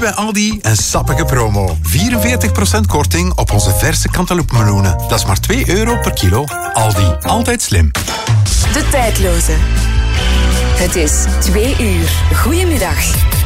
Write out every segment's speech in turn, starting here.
bij Aldi een sappige promo. 44% korting op onze verse cantaloupe-meloenen. Dat is maar €2 per kilo. Aldi, altijd slim. De Tijdloze. Het is 2 uur. Goedemiddag.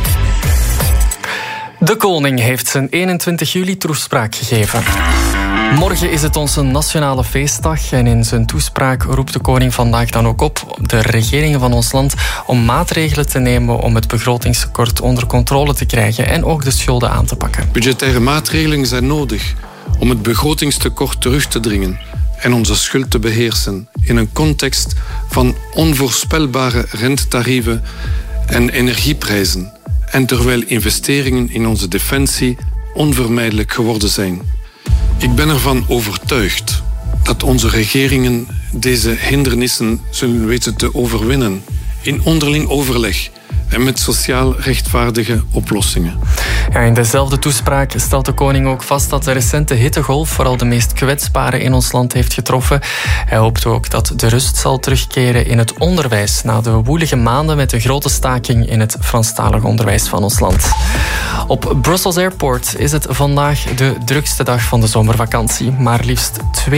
De koning heeft zijn 21 juli toespraak gegeven. Morgen is het onze nationale feestdag en in zijn toespraak roept de koning vandaag dan ook op de regeringen van ons land om maatregelen te nemen om het begrotingstekort onder controle te krijgen en ook de schulden aan te pakken. Budgettaire maatregelen zijn nodig om het begrotingstekort terug te dringen en onze schuld te beheersen in een context van onvoorspelbare rentetarieven en energieprijzen en terwijl investeringen in onze defensie onvermijdelijk geworden zijn. Ik ben ervan overtuigd dat onze regeringen deze hindernissen zullen weten te overwinnen in onderling overleg en met sociaal rechtvaardige oplossingen. Ja, in dezelfde toespraak stelt de koning ook vast dat de recente hittegolf vooral de meest kwetsbaren in ons land heeft getroffen. Hij hoopt ook dat de rust zal terugkeren in het onderwijs na de woelige maanden met de grote staking in het Franstalig onderwijs van ons land. Op Brussels Airport is het vandaag de drukste dag van de zomervakantie. Maar liefst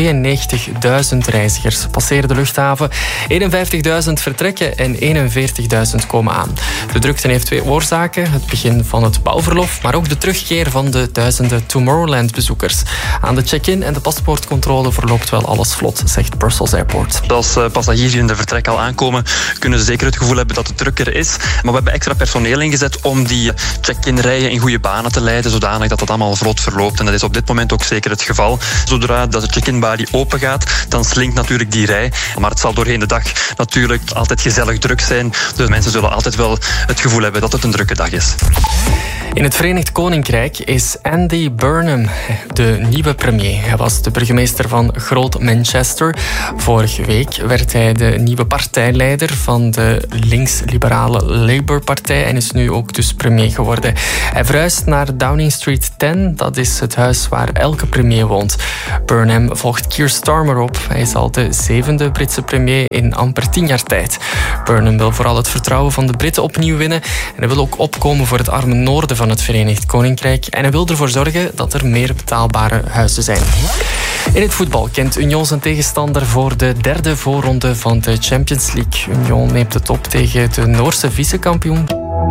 92.000 reizigers passeren de luchthaven. 51.000 vertrekken en 41.000 komen aan. De drukte heeft 2 oorzaken. Het begin van het bouwverlof, maar ook de terugkeer van de duizenden Tomorrowland-bezoekers. Aan de check-in en de paspoortcontrole verloopt wel alles vlot, zegt Brussels Airport. Als passagiers in de vertrek al aankomen, kunnen ze zeker het gevoel hebben dat het drukker is. Maar we hebben extra personeel ingezet om die check-in rijen in goede banen te leiden, zodanig dat het allemaal vlot verloopt. En dat is op dit moment ook zeker het geval. Zodra dat de check-in balie open gaat, dan slinkt natuurlijk die rij. Maar het zal doorheen de dag natuurlijk altijd gezellig druk zijn. De mensen zullen altijd wel het gevoel hebben dat het een drukke dag is. In het Verenigd Koninkrijk is Andy Burnham de nieuwe premier. Hij was de burgemeester van Groot Manchester. Vorige week werd hij de nieuwe partijleider van de links-liberale Labour-partij en is nu ook dus premier geworden. Hij verhuist naar Downing Street 10. Dat is het huis waar elke premier woont. Burnham volgt Keir Starmer op. Hij is al de 7e Britse premier in amper 10 jaar tijd. Burnham wil vooral het vertrouwen van de Britten opnieuw winnen en hij wil ook opkomen voor het arme noorden van het Verenigd Koninkrijk en hij wil ervoor zorgen dat er meer betaalbare huizen zijn. In het voetbal kent Union zijn tegenstander voor de 3e voorronde van de Champions League. Union neemt het op tegen de Noorse vicekampioen.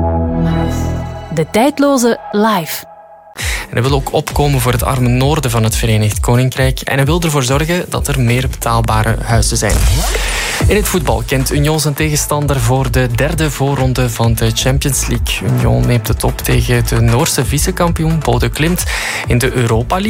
De Tijdloze live. En hij wil ook opkomen voor het arme noorden van het Verenigd Koninkrijk en hij wil ervoor zorgen dat er meer betaalbare huizen zijn. In het voetbal kent Union zijn tegenstander voor de 3e voorronde van de Champions League. Union neemt het op tegen de Noorse vicekampioen Bodø Glimt in de Europa League.